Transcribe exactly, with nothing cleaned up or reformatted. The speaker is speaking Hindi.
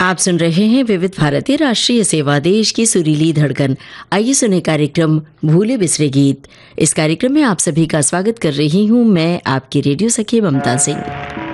आप सुन रहे हैं विविध भारती राष्ट्रीय सेवा, देश की सुरीली धड़कन। आइए सुने कार्यक्रम भूले बिसरे गीत। इस कार्यक्रम में आप सभी का स्वागत कर रही हूँ मैं, आपकी रेडियो सखी ममता सिंह।